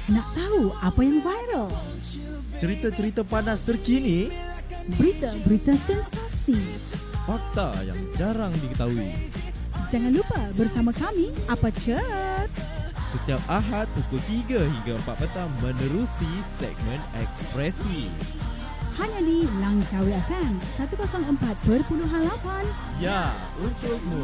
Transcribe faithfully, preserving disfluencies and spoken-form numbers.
Nak tahu apa yang viral? Cerita-cerita panas terkini, Berita-berita sensasi. fakta yang jarang diketahui. Jangan lupa bersama kami, Apa Cer? Setiap Ahad pukul tiga hingga empat petang menerusi segmen Ekspresi. Hanya di Langkawi F M seratus empat perpuluhan lapan. Ya, untukmu.